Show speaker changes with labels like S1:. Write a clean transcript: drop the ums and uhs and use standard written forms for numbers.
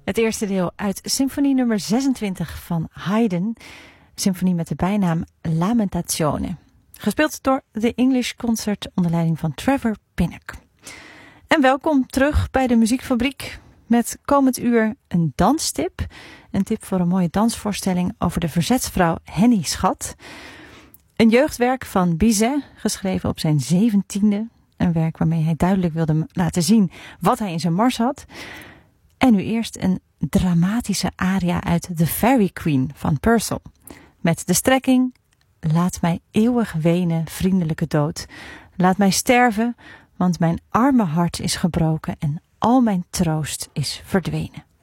S1: Het eerste deel uit symfonie nummer 26 van Haydn, symfonie met de bijnaam Lamentazione. Gespeeld door de English Concert onder leiding van Trevor Pinnock. En welkom terug bij de Muziekfabriek met komend uur een danstip. Een tip voor een mooie dansvoorstelling over de verzetsvrouw Henny Schat. Een jeugdwerk van Bizet, geschreven op zijn 17e. Een werk waarmee hij duidelijk wilde laten zien wat hij in zijn mars had. En nu eerst een dramatische aria uit The Fairy Queen van Purcell. Met de strekking: laat mij eeuwig wenen, vriendelijke dood. Laat mij sterven, want mijn arme hart is gebroken en al mijn troost is verdwenen.